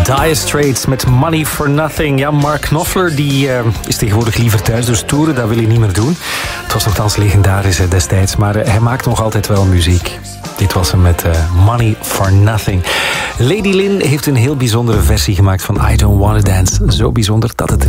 Dire Straits met Money for Nothing. Ja, Mark Knopfler die, is tegenwoordig liever thuis, dus toeren, dat wil hij niet meer doen. Het was nogthans legendarisch destijds, maar hij maakt nog altijd wel muziek. Dit was hem met Money for Nothing. Lady Lynn heeft een heel bijzondere versie gemaakt van I Don't Wanna Dance. Zo bijzonder dat het